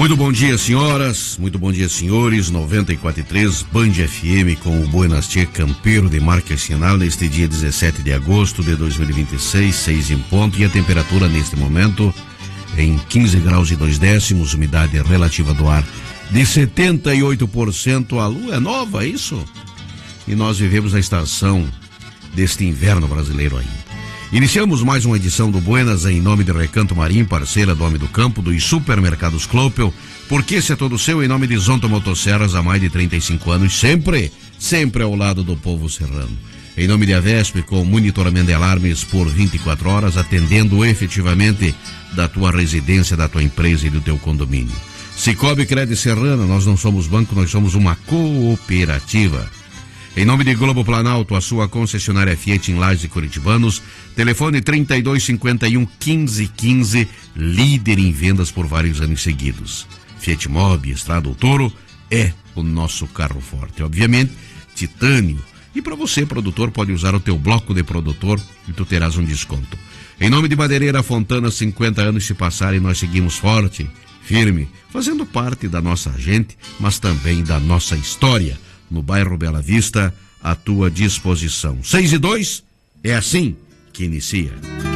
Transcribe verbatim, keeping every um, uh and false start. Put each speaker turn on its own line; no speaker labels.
Muito bom dia, senhoras, muito bom dia, senhores. noventa e quatro ponto três Band F M com o Buenas Tchê Campeiro de Marca Sinal neste dia dezessete de agosto de dois mil e vinte e seis, seis em ponto, e a temperatura neste momento em quinze graus e dois décimos, umidade relativa do ar de setenta e oito por cento. A lua é nova, é isso? E nós vivemos a estação deste inverno brasileiro ainda. Iniciamos mais uma edição do Buenas em nome de Recanto Marim, parceira do Homem do Campo, dos supermercados Clopel, porque esse é todo seu, em nome de Zonta Motosserras há mais de trinta e cinco anos, sempre, sempre ao lado do povo serrano. Em nome de Avesp, com monitoramento de alarmes por vinte e quatro horas, atendendo efetivamente da tua residência, da tua empresa e do teu condomínio. Cicobi Crédito Serrana, nós não somos banco, nós somos uma cooperativa. Em nome de Globo Planalto, a sua concessionária Fiat em Lages e Curitibanos, telefone trinta e dois, cinquenta e um, quinze, quinze, líder em vendas por vários anos seguidos. Fiat Mobi, Estrada do Toro, é o nosso carro forte. Obviamente, titânio. E para você, produtor, pode usar o teu bloco de produtor e tu terás um desconto. Em nome de Madeireira Fontana, cinquenta anos se passarem, nós seguimos forte, firme, fazendo parte da nossa gente, mas também da nossa história. No bairro Bela Vista, à tua disposição. seis e dois, é assim que inicia.